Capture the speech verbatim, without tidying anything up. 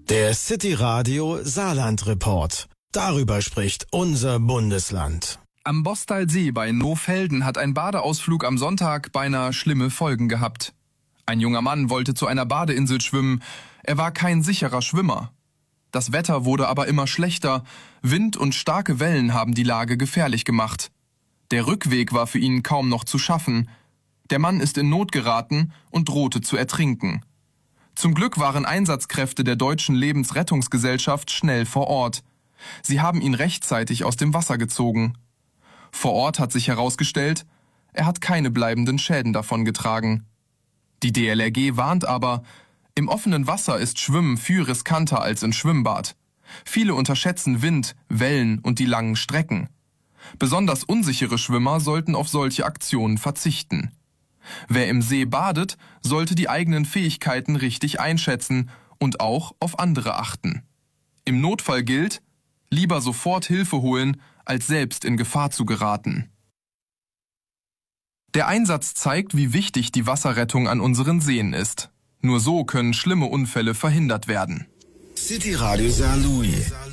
Der City Radio Saarland Report. Darüber spricht unser Bundesland. Am Bostalsee bei Nohfelden hat ein Badeausflug am Sonntag beinahe schlimme Folgen gehabt. Ein junger Mann wollte zu einer Badeinsel schwimmen. Er war kein sicherer Schwimmer. Das Wetter wurde aber immer schlechter. Wind und starke Wellen haben die Lage gefährlich gemacht. Der Rückweg war für ihn kaum noch zu schaffen. Der Mann ist in Not geraten und drohte zu ertrinken. Zum Glück waren Einsatzkräfte der Deutschen Lebensrettungsgesellschaft schnell vor Ort. Sie haben ihn rechtzeitig aus dem Wasser gezogen. Vor Ort hat sich herausgestellt, er hat keine bleibenden Schäden davongetragen. Die D L R G warnt aber, im offenen Wasser ist Schwimmen viel riskanter als im Schwimmbad. Viele unterschätzen Wind, Wellen und die langen Strecken. Besonders unsichere Schwimmer sollten auf solche Aktionen verzichten. Wer im See badet, sollte die eigenen Fähigkeiten richtig einschätzen und auch auf andere achten. Im Notfall gilt, lieber sofort Hilfe holen, als selbst in Gefahr zu geraten. Der Einsatz zeigt, wie wichtig die Wasserrettung an unseren Seen ist. Nur so können schlimme Unfälle verhindert werden. City Radio Saarlouis.